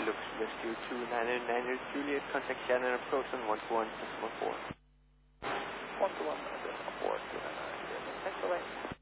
Lux Rescue 2999 Juliet, contact Shannon approach on 121.4. 121.4, 299, thanks for waiting.